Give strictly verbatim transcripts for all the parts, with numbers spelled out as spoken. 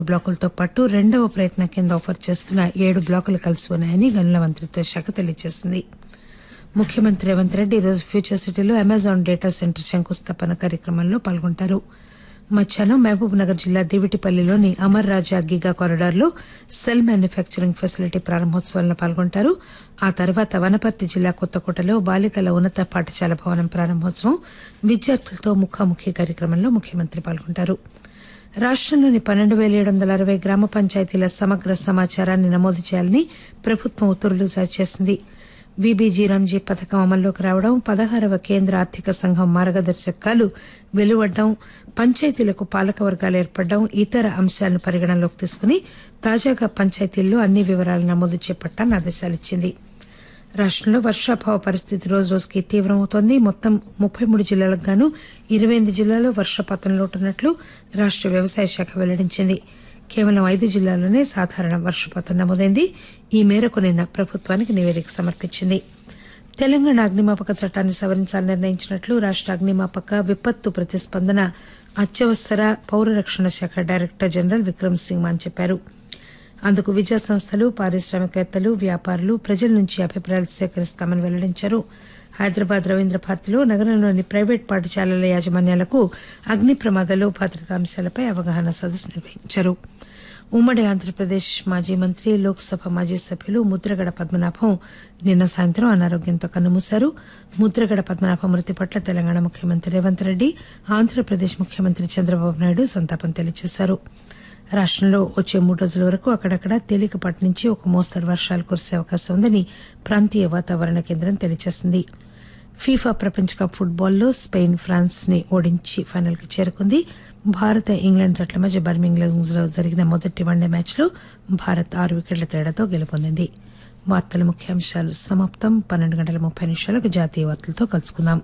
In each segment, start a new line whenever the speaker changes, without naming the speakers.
బ్లాకులతో పాటు రెండవ ప్రయత్నం కింద ఆఫర్ చేస్తున్న ఏడు బ్లాకులు కలిసి ఉన్నాయని గనుల మంత్రిత్వ శాఖ తెలియజేసింది. ముఖ్యమంత్రి రేవంత్ రెడ్డి ఈరోజు ఫ్యూచర్ సిటీలో అమెజాన్ డేటా సెంటర్ శంకుస్థాపన కార్యక్రమంలో పాల్గొంటారు. మధ్యాహ్నం మహబూబ్ నగర్ జిల్లా దివిటిపల్లిలోని అమర్ రాజా గిగా కారిడార్లో సెల్ మ్యానుఫ్యాక్చరింగ్ ఫెసిలిటీ ప్రారంభోత్సవంలో పాల్గొంటారు. ఆ తర్వాత వనపర్తి జిల్లా కొత్తకోటలో బాలికల ఉన్నత పాఠశాల భవనం ప్రారంభోత్సవం, విద్యార్థులతో ముఖాముఖి కార్యక్రమంలో ముఖ్యమంత్రి పాల్గొంటారు. రాష్టంలోని పన్నెండు పేల ఏడు వందల అరవై గ్రామ పంచాయతీల సమగ్ర సమాచారాన్ని నమోదు చేయాలని ప్రభుత్వం ఉత్తర్వులు జారీ చేసింది. వీబీజీ రామ్జీ పథకం అమల్లోకి రావడం, పదహారవ కేంద్ర ఆర్థిక సంఘం మార్గదర్శకాలు వెలువడడం, పంచాయతీలకు పాలక వర్గాలు ఏర్పడడం, ఇతర అంశాలను పరిగణనలోకి తీసుకుని తాజాగా పంచాయతీల్లో అన్ని వివరాల నమోదు చేపట్టాలని ఆదేశాలిచ్చింది. రాష్టంలో వర్షాభావ పరిస్థితి రోజు రోజుకి తీవ్రమవుతోంది. మొత్తం ముప్పై మూడు జిల్లాలకు గాను ఇరవై ఎనిమిది జిల్లాల్లో వర్షపాతం లోటున్నట్లు రాష్ట వ్యవసాయ శాఖ వెల్లడించింది. కేవలం ఐదు జిల్లాల్లోనే సాధారణ వర్షపాతం నమోదైంది. ఈ మేరకు నిన్న ప్రభుత్వానికి నివేదిక సమర్పించింది. తెలంగాణ అగ్నిమాపక చట్టాన్ని సవరించాలని నిర్ణయించినట్లు రాష్ట అగ్నిమాపక విపత్తు ప్రతిస్పందన అత్యవసర పౌర రక్షణ శాఖ డైరెక్టర్ జనరల్ విక్రమ్ సింగ్ మాన్ చెప్పారు. అందుకు విద్యా సంస్థలు, పారిశ్రామికవేత్తలు, వ్యాపారులు, ప్రజల నుంచి అభిప్రాయాలు సేకరిస్తామని వెల్లడించారు. హైదరాబాద్ రవీంద్ర భారతిలో నగరంలోని ప్రైవేట్ పాఠశాలల యాజమాన్యాలకు అగ్ని ప్రమాదాలు, భద్రతా అంశాలపై అవగాహన సదస్సు నిర్వహించారు. ఉమ్మడి ఆంధ్రప్రదేశ్ మాజీ మంత్రి, లోక్సభ మాజీ సభ్యులు ముద్రగడ పద్మనాభం నిన్న సాయంత్రం అనారోగ్యంతో కన్నుమూశారు. ముద్రగడ పద్మనాభం మృతి పట్ల తెలంగాణ ముఖ్యమంత్రి రేవంత్ రెడ్డి, ఆంధ్రప్రదేశ్ ముఖ్యమంత్రి చంద్రబాబు నాయుడు సంతాపం తెలియజేశారు. రాష్టంలో వచ్చే మూడు రోజుల వరకు అక్కడక్కడ తేలికపాటి నుంచి ఒక మోస్తరు వర్షాలు కురిసే అవకాశం ఉందని ప్రాంతీయ వాతావరణ కేంద్రం తెలియజేసింది. ఫీఫా ప్రపంచ కప్ ఫుట్బాల్లో స్పెయిన్ ఫ్రాన్స్ ని ఓడించి ఫైనల్ కి చేరుకుంది. భారత ఇంగ్లాండ్ జట్ల మధ్య బర్మింగ్హామ్ లో జరిగిన మొదటి వన్డే మ్యాచ్ లో భారత్ ఆరు వికెట్ల తేడాతో గెలుపొందింది. వార్తల ముఖ్యాంశాలు సమాప్తం. పన్నెండు గంటల ముప్పై నిమిషాలకు జాతీయ వార్తలతో కలుసుకుందాం.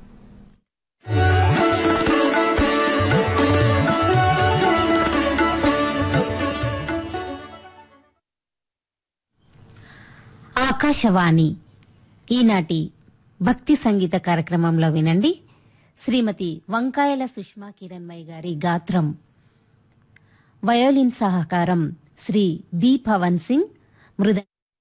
ఆకాశవాణి ఈనాటి భక్తి సంగీత కార్యక్రమంలో వినండి. శ్రీమతి వంకాయల సుష్మా కిరణ్మయి గారి గాత్రం, వయోలిన్ సహకారం శ్రీ బి పవన్ సింగ్, మృద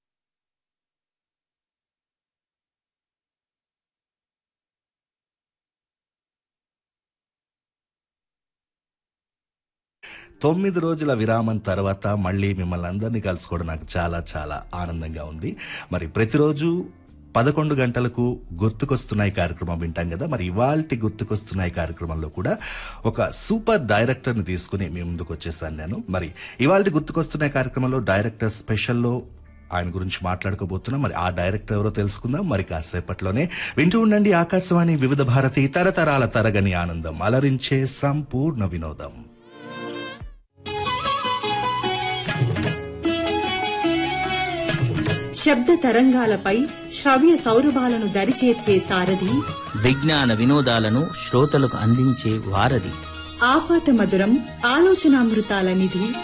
తొమ్మిది రోజుల విరామం తర్వాత మళ్ళీ మిమ్మల్ని అందరినీ కలుసుకోవడం నాకు చాలా చాలా ఆనందంగా ఉంది. మరి ప్రతిరోజు పదకొండు గంటలకు గుర్తుకొస్తున్నాయి కార్యక్రమం వింటాం కదా. మరి ఇవాల్టి గుర్తుకొస్తున్నాయి కార్యక్రమంలో కూడా ఒక సూపర్ డైరెక్టర్ని తీసుకుని మీ ముందుకు వచ్చేసాను నేను. మరి ఇవాల్టి గుర్తుకొస్తున్నాయి కార్యక్రమంలో డైరెక్టర్ స్పెషల్లో ఆయన గురించి మాట్లాడుకోబోతున్నాం. మరి ఆ డైరెక్టర్ ఎవరో తెలుసుకుందాం మరి కాసేపట్లోనే. వింటూ ఉండండి ఆకాశవాణి వివిధ భారతి, తరతరాల తరగని ఆనందం, అలరించే సంపూర్ణ వినోదం.
శబ్ద తరంగాలపై శ్రవ్య సౌరభాలను దరిచేర్చే సారథి,
విజ్ఞాన వినోదాలను శ్రోతలకు అందించే వారధి,
ఆపాత మధురం ఆలోచనామృతాల నిధి,